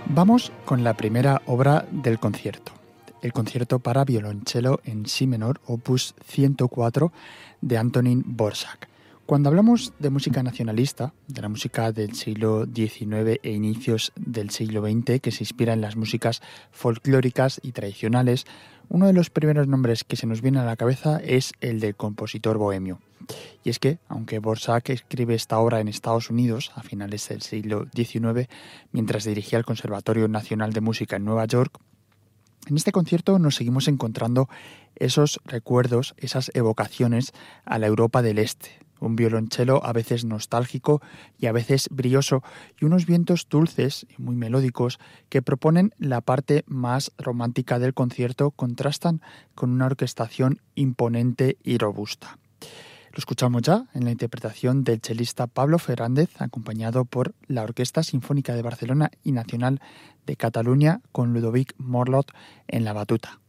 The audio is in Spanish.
Vamos con la primera obra del concierto, el concierto para violonchelo en si menor, opus 104, de Antonín Dvořák. Cuando hablamos de música nacionalista, de la música del siglo XIX e inicios del siglo XX, que se inspira en las músicas folclóricas y tradicionales, uno de los primeros nombres que se nos viene a la cabeza es el del compositor bohemio. Y es que, aunque Dvořák escribe esta obra en Estados Unidos a finales del siglo XIX, mientras dirigía el Conservatorio Nacional de Música en Nueva York, en este concierto nos seguimos encontrando esos recuerdos, esas evocaciones a la Europa del Este. Un violonchelo a veces nostálgico y a veces brilloso, y unos vientos dulces y muy melódicos que proponen la parte más romántica del concierto contrastan con una orquestación imponente y robusta. Lo escuchamos ya en la interpretación del chelista Pablo Fernández, acompañado por la Orquesta Sinfónica de Barcelona y Nacional de Cataluña, con Ludovic Morlot en la batuta.